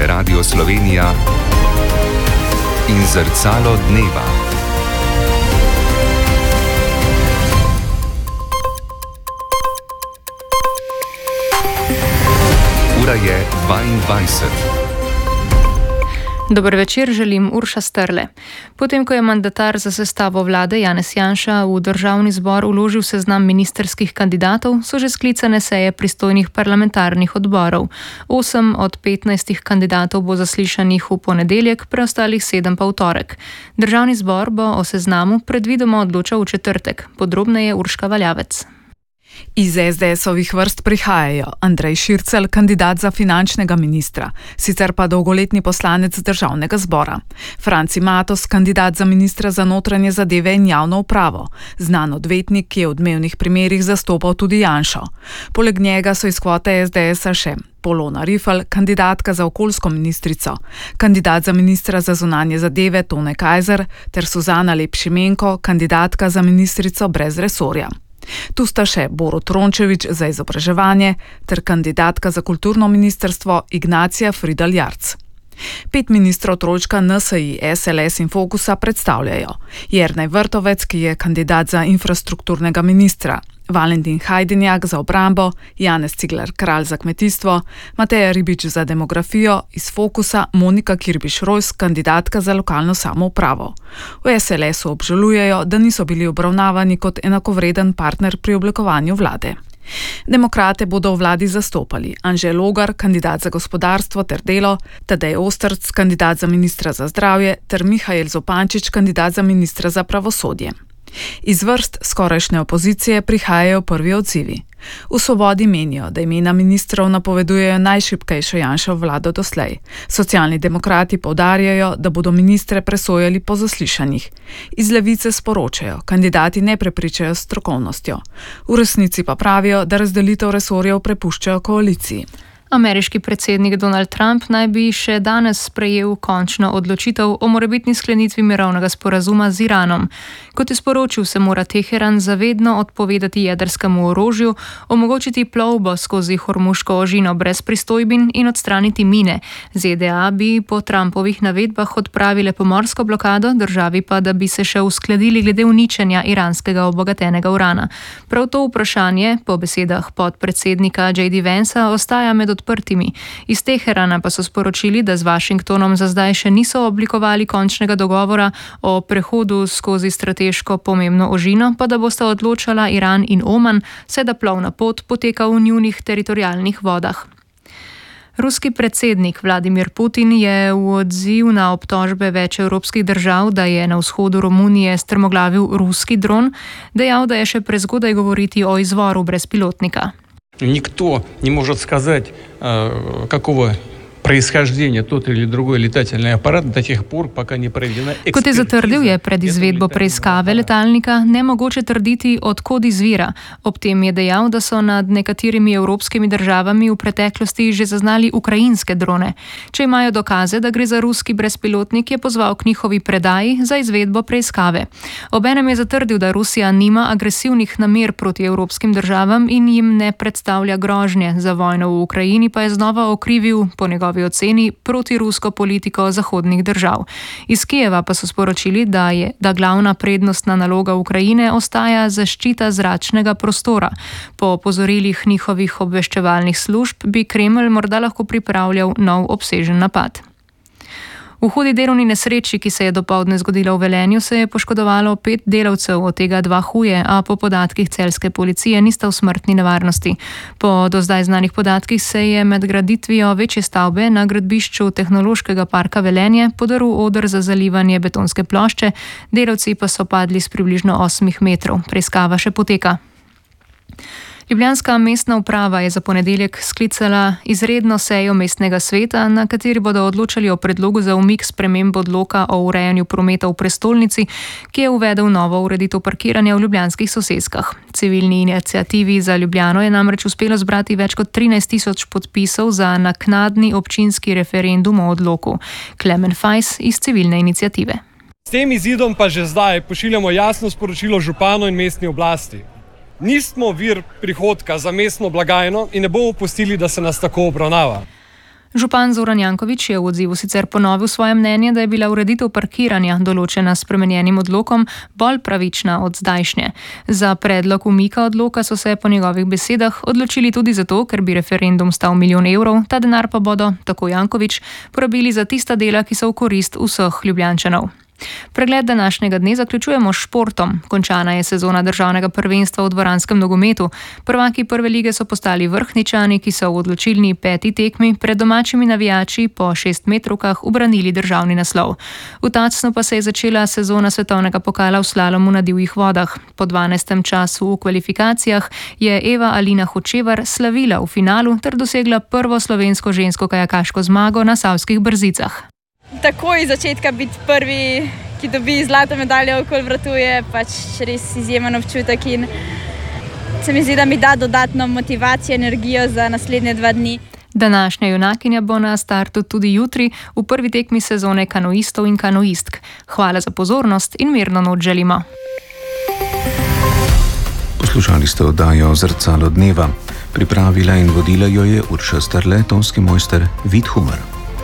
Radio Slovenija in Zrcalo dneva. Ura je 22. Dober večer, želim Urša Strle. Potem, ko je mandatar za sestavo vlade Janez Janša v državni zbor vložil seznam ministerskih kandidatov, so že sklicane seje pristojnih parlamentarnih odborov. 8 od 15 kandidatov bo zaslišanih v ponedeljek, preostalih 7 pa v torek. Državni zbor bo o seznamu predvidoma odločal v četrtek. Podrobneje Urška Valjavec. Iz SDS-ovih vrst prihajajo Andrej Šircelj, kandidat za finančnega ministra, sicer pa dolgoletni poslanec državnega zbora, Franci Matos, kandidat za ministra za notranje zadeve in javno upravo, znan odvetnik, ki je v odmevnih primerih zastopal tudi Janšo. Poleg njega so iz kvote SDS-a še Polona Rifl, kandidatka za okoljsko ministrico, kandidat za ministra za zunanje zadeve Tone Kajzer ter Suzana Lep Šimenko, kandidatka za ministrico brez resorja. Tu sta še Borut Rončević za izobraževanje ter kandidatka za kulturno ministrstvo Ignacija Fridl Jarc. 5 ministrov trojčka NSI, SLS in Fokusa predstavljajo Jernej Vrtovec, ki je kandidat za infrastrukturnega ministra, Valentin Hajdinjak za obrambo, Janez Cigler Kralj za kmetijstvo, Mateja Ribič za demografijo, iz Fokusa Monika Kirbiš-Rojs, kandidatka za lokalno samoupravo. V SLS-u obžalujejo, da niso bili obravnavani kot enakovreden partner pri oblikovanju vlade. Demokrate bodo v vladi zastopali Anže Logar, kandidat za gospodarstvo ter delo, Tadej Ostrc, kandidat za ministra za zdravje ter Mihael Zopančič, kandidat za ministra za pravosodje. Iz vrst skorajšnje opozicije prihajajo prvi odzivi. V Svobodi menijo, da imena ministrov napovedujejo najšibkejšo Janševo vlado doslej. Socialni demokrati poudarjajo, da bodo ministre presojali po zaslišanjih. Iz Levice sporočajo, kandidati ne prepričajo s strokovnostjo. V resnici pa pravijo, da razdelitev resorjev prepuščajo koaliciji. Ameriški predsednik Donald Trump naj bi še danes sprejel končno odločitev o morebitni sklenitvi mirovnega sporazuma z Iranom. Kot je sporočil, se mora Teheran zavedno odpovedati jedrskemu orožju, omogočiti plovbo skozi Hormuško ožino brez pristojbin in odstraniti mine. ZDA bi po Trumpovih navedbah odpravile pomorsko blokado, državi pa, da bi se še uskladili glede uničenja iranskega obogatenega urana. Prav to vprašanje, po besedah podpredsednika J.D. Vansa, ostaja med odprtimi. Iz Teherana pa so sporočili, da z Washingtonom za zdaj še niso oblikovali končnega dogovora o prehodu skozi strateško pomembno ožino, pa da bosta odločala Iran in Oman, saj da plovna pot poteka v njunih teritorialnih vodah. Ruski predsednik Vladimir Putin je v odziv na obtožbe več evropskih držav, da je na vzhodu Romunije strmoglavil ruski dron, dejal, da je še prezgodaj govoriti o izvoru brezpilotnika. Никто не может сказать, какого происхождения тот или другой летательный аппарат до тех пор, пока не проведена экспертиза. Kot je zatrdil, je pred izvedbo preiskave letalnika nemogoče trditi, od kod izvira. Ob tem je dejal, da so nad nekaterimi evropskimi državami v preteklosti že zaznali ukrajinske drone. Če imajo dokaze, da gre za ruski brezpilotnik, je pozval k njihovi predaji za izvedbo preiskave. Obenem je zatrdil, da Rusija nima agresivnih namer proti evropskim državam in jim ne predstavlja grožnje. Za vojno v Ukrajini pa je znova okrivil, po njegovi oceni, protirusko politiko zahodnih držav. Iz Kijeva pa so sporočili, da glavna prednostna naloga Ukrajine ostaja zaščita zračnega prostora. Po opozorilih njihovih obveščevalnih služb bi Kremelj morda lahko pripravljal nov obsežen napad. V hudi delovni nesreči, ki se je dopoldne zgodila v Velenju, se je poškodovalo 5 delavcev, od tega 2 huje, a po podatkih celjske policije nista v smrtni nevarnosti. Po do zdaj znanih podatkih se je med graditvijo večje stavbe na gradbišču Tehnološkega parka Velenje podaril oder za zalivanje betonske plošče, delavci pa so padli s približno 8 metrov. Preiskava še poteka. Ljubljanska mestna uprava je za ponedeljek sklicala izredno sejo mestnega sveta, na kateri bodo odločali o predlogu za umik sprememb odloka o urejanju prometa v prestolnici, ki je uvedel novo ureditev parkiranja v ljubljanskih soseskah. Civilni iniciativi za Ljubljano je namreč uspelo zbrati več kot 13.000 podpisov za naknadni občinski referendum o odloku. Klemen Fajs iz civilne iniciative. S tem izidom pa že zdaj pošiljamo jasno sporočilo županu in mestni oblasti. Nismo vir prihodka za mestno blagajno in ne bomo pustili, da se nas tako obravnava. Župan Zoran Janković je v odzivu sicer ponovil svoje mnenje, da je bila ureditev parkiranja določena s spremenjenim odlokom bolj pravična od zdajšnje. Za predlog umika odloka so se po njegovih besedah odločili tudi zato, ker bi referendum stal 1 milijon evrov, ta denar pa bodo, tako Janković, porabili za tista dela, ki so v korist vseh Ljubljančanov. Pregled današnjega dne zaključujemo s športom. Končana je sezona državnega prvenstva v dvoranskem nogometu. Prvaki prve lige so postali Vrhničani, ki so v odločilni 5. tekmi pred domačimi navijači po 6-metrovkah ubranili državni naslov. V Tacnu pa se je začela sezona svetovnega pokala v slalomu na divjih vodah. Po 12. času v kvalifikacijah je Eva Alina Hočevar slavila v finalu ter dosegla prvo slovensko žensko kajakaško zmago na Savskih Brzicah. Takoj iz začetka biti prvi, ki dobi zlato medaljo okoli vratu, je pač res izjemen občutek in se mi zdi, da mi da dodatno motivacijo, energijo za naslednje 2 dni. Današnja junakinja bo na startu tudi jutri v prvi tekmi sezone kanoistov in kanoistk. Hvala za pozornost in mirno noč želimo. Poslušali ste oddajo Zrcalo dneva. Pripravila in vodila jo je Urša Strle, tonski mojster Vid Humar.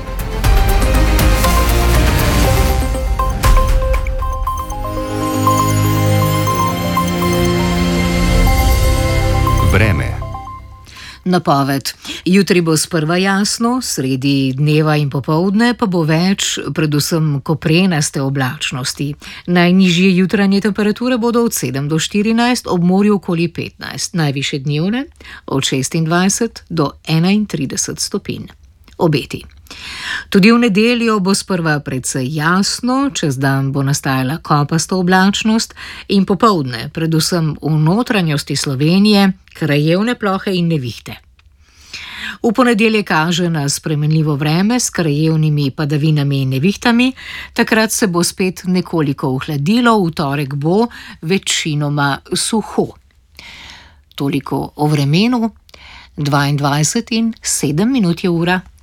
Vreme. Napoved. Jutri bo sprva jasno, sredi dneva in popoldne pa bo več, predvsem koprenaste oblačnosti. Najnižje jutranje temperature bodo od 7 do 14, ob morju okoli 15, najvišje dnevne od 26 do 31 stopinj. Obeti. Tudi v nedeljo bo sprva precej jasno, čez dan bo nastajala kopasta oblačnost in popoldne, predvsem v notranjosti Slovenije, krajevne plohe in nevihte. V ponedeljek kaže na spremenljivo vreme s krajevnimi padavinami in nevihtami, takrat se bo spet nekoliko ohladilo, v torek bo večinoma suho. Toliko o vremenu, 22 in 7 minut je ura.